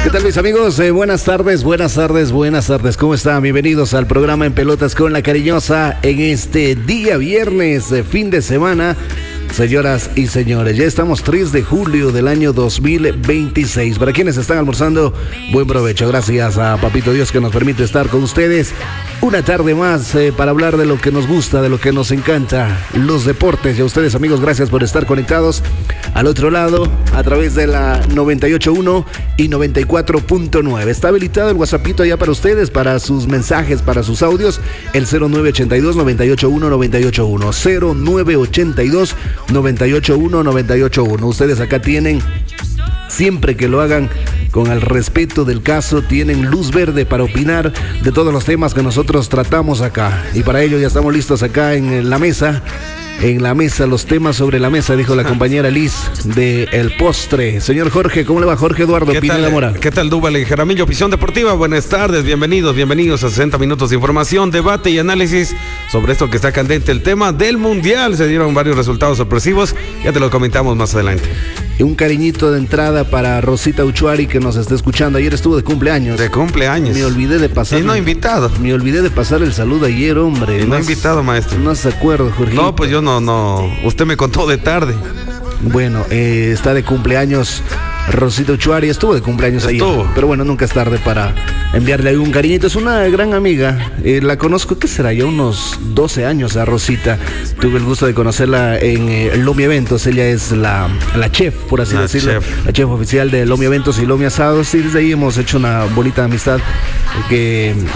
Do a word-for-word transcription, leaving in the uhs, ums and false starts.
¿Qué tal, mis amigos? Eh, buenas tardes, buenas tardes, buenas tardes. ¿Cómo están? Bienvenidos al programa En Pelotas con la Cariñosa en este día viernes, de fin de semana. Señoras y señores, ya estamos tres de julio del año dos mil veintiséis. Para quienes están almorzando, buen provecho. Gracias a Papito Dios que nos permite estar con ustedes una tarde más eh, para hablar de lo que nos gusta, de lo que nos encanta, los deportes. Y a ustedes, amigos, gracias por estar conectados al otro lado a través de la noventa y ocho punto uno y noventa y cuatro punto nueve. Está habilitado el WhatsAppito ya para ustedes, para sus mensajes, para sus audios, el cero nueve ochenta y dos, noventa y ocho uno, noventa y ocho uno, cero nueve ochenta y dos, noventa y ocho uno, noventa y ocho uno. Ustedes acá tienen, siempre que lo hagan con el respeto del caso, tienen luz verde para opinar de todos los temas que nosotros tratamos acá. Y para ello ya estamos listos acá en la mesa. En la mesa, los temas sobre la mesa, dijo la compañera Liz de El Postre. Señor Jorge, ¿cómo le va? Jorge Eduardo Pineda Mora. ¿Qué tal, Dúbal y Jaramillo? Visión Deportiva, buenas tardes, bienvenidos, bienvenidos a sesenta minutos de información, debate y análisis sobre esto que está candente, el tema del Mundial. Se dieron varios resultados sorpresivos, ya te lo comentamos más adelante. Y un cariñito de entrada para Rosita Uchuari, que nos está escuchando. Ayer estuvo de cumpleaños. De cumpleaños. Me olvidé de pasar. Y no invitado. Me olvidé de pasar el saludo ayer, hombre. Y no invitado, maestro. No se acuerda, Jorge. No, pues yo no, no. Usted me contó de tarde. Bueno, eh, está de cumpleaños Rosita Uchuari, estuvo de cumpleaños estuvo. ayer. Pero bueno, nunca es tarde para enviarle algún cariñito. Es una gran amiga. Eh, la conozco, ¿qué será? Ya unos doce años a Rosita. Tuve el gusto de conocerla en eh, Lomi Eventos. Ella es la, la chef, por así La decirlo. chef. La chef oficial de Lomi Eventos y Lomi Asados. Y desde ahí hemos hecho una bonita amistad que